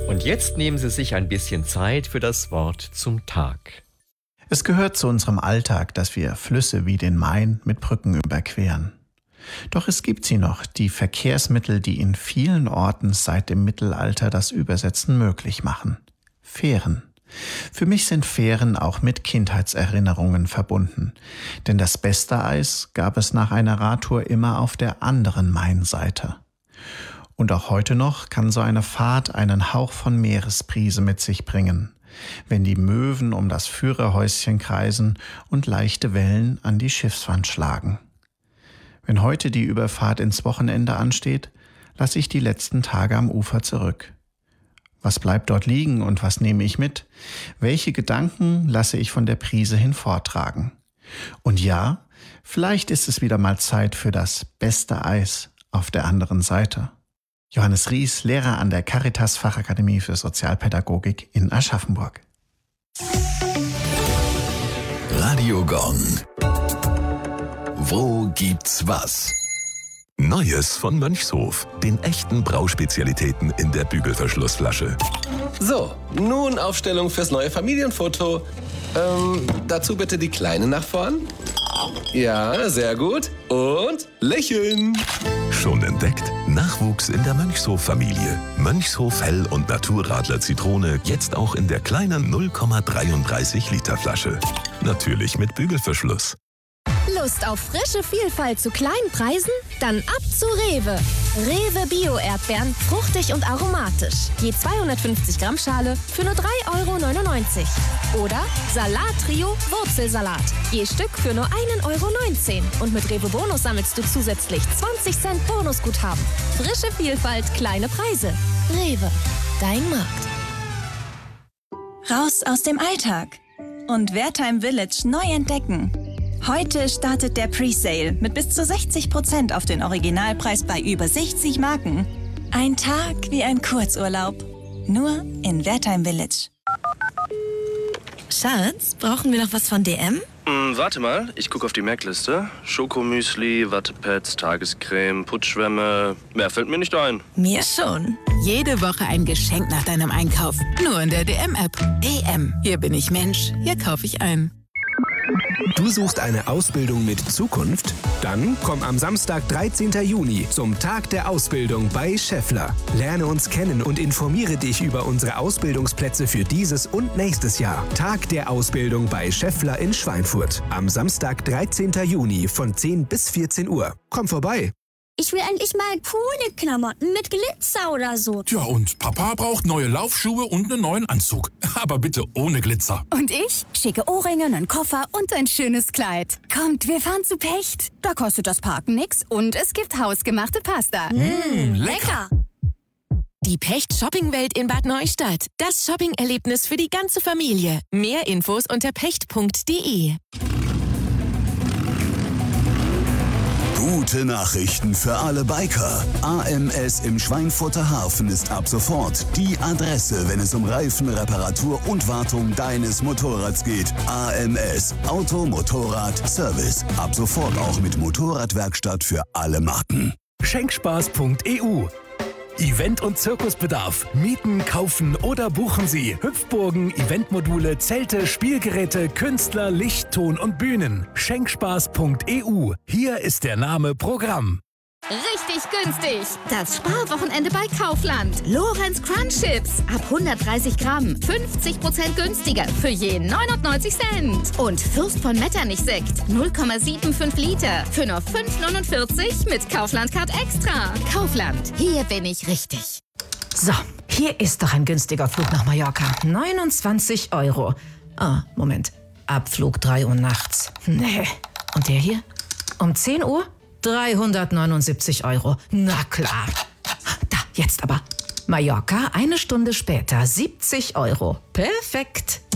Und jetzt nehmen Sie sich ein bisschen Zeit für das Wort zum Tag. Es gehört zu unserem Alltag, dass wir Flüsse wie den Main mit Brücken überqueren. Doch es gibt sie noch, die Verkehrsmittel, die in vielen Orten seit dem Mittelalter das Übersetzen möglich machen. Fähren. Für mich sind Fähren auch mit Kindheitserinnerungen verbunden, denn das beste Eis gab es nach einer Radtour immer auf der anderen Mainseite. Und auch heute noch kann so eine Fahrt einen Hauch von Meeresbrise mit sich bringen, wenn die Möwen um das Führerhäuschen kreisen und leichte Wellen an die Schiffswand schlagen. Wenn heute die Überfahrt ins Wochenende ansteht, lasse ich die letzten Tage am Ufer zurück. Was bleibt dort liegen und was nehme ich mit? Welche Gedanken lasse ich von der Brise hinforttragen? Und ja, vielleicht ist es wieder mal Zeit für das beste Eis auf der anderen Seite. Johannes Ries, Lehrer an der Caritas Fachakademie für Sozialpädagogik in Aschaffenburg. Radio Gong. Wo gibt's was? Neues von Mönchshof. Den echten Brauspezialitäten in der Bügelverschlussflasche. So, nun Aufstellung fürs neue Familienfoto. Dazu bitte die Kleine nach vorn. Ja, sehr gut. Und lächeln. Schon entdeckt? Nachwuchs in der Mönchshof-Familie. Mönchshof Hell- und Naturradler Zitrone jetzt auch in der kleinen 0,33 Liter Flasche. Natürlich mit Bügelverschluss. Lust auf frische Vielfalt zu kleinen Preisen? Dann ab zu Rewe. Rewe Bio-Erdbeeren, fruchtig und aromatisch. Je 250 Gramm Schale für nur 3,99 €. Oder Salat-Trio Wurzelsalat. Je Stück für nur 1,19 € Und mit Rewe Bonus sammelst du zusätzlich 20 Cent Bonusguthaben. Frische Vielfalt, kleine Preise. Rewe, dein Markt. Raus aus dem Alltag und Wertheim Village neu entdecken. Heute startet der Presale mit bis zu 60% auf den Originalpreis bei über 60 Marken. Ein Tag wie ein Kurzurlaub. Nur in Wertheim Village. Schatz, brauchen wir noch was von DM? Warte mal, ich gucke auf die Merkliste. Schokomüsli, Wattepads, Tagescreme, Putzschwämme. Mehr fällt mir nicht ein. Mir schon. Jede Woche ein Geschenk nach deinem Einkauf. Nur in der DM-App. DM. Hier bin ich Mensch. Hier kaufe ich ein. Du suchst eine Ausbildung mit Zukunft? Dann komm am Samstag, 13. Juni zum Tag der Ausbildung bei Schaeffler. Lerne uns kennen und informiere dich über unsere Ausbildungsplätze für dieses und nächstes Jahr. Tag der Ausbildung bei Schaeffler in Schweinfurt. Am Samstag, 13. Juni von 10 bis 14 Uhr. Komm vorbei. Ich will endlich mal coole Klamotten mit Glitzer oder so. Tja, und Papa braucht neue Laufschuhe und einen neuen Anzug. Aber bitte ohne Glitzer. Und ich? Schicke Ohrringe, einen Koffer und ein schönes Kleid. Kommt, wir fahren zu Pecht. Da kostet das Parken nix und es gibt hausgemachte Pasta. Lecker! Die Pecht Shoppingwelt in Bad Neustadt. Das Shopping-Erlebnis für die ganze Familie. Mehr Infos unter pecht.de. Gute Nachrichten für alle Biker. AMS im Schweinfurter Hafen ist ab sofort die Adresse, wenn es um Reifen, Reparatur und Wartung deines Motorrads geht. AMS, Auto, Motorrad, Service. Ab sofort auch mit Motorradwerkstatt für alle Marken. Schenkspaß.eu Event- und Zirkusbedarf. Mieten, kaufen oder buchen Sie Hüpfburgen, Eventmodule, Zelte, Spielgeräte, Künstler, Licht, Ton und Bühnen. Schenkspaß.eu. Hier ist der Name Programm. Richtig günstig. Das Sparwochenende bei Kaufland. Lorenz Crunch Chips. Ab 130 Gramm. 50% günstiger. Für je 99 Cent. Und Fürst von Metternich Sekt. 0,75 Liter. Für nur 5,49 mit Kaufland Card Extra. Kaufland. Hier bin ich richtig. So, hier ist doch ein günstiger Flug nach Mallorca. 29 €. Ah, Moment. Abflug 3 Uhr nachts. Nee. Und der hier? Um 10 Uhr? 379 €. Na klar. Da, jetzt aber. Mallorca, 1 Stunde später, 70 €. Perfekt.